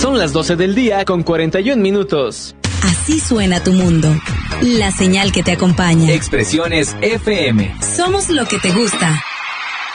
Son las 12 del día con 41 minutos. Así suena tu mundo. La señal que te acompaña. Expresiones FM. Somos lo que te gusta.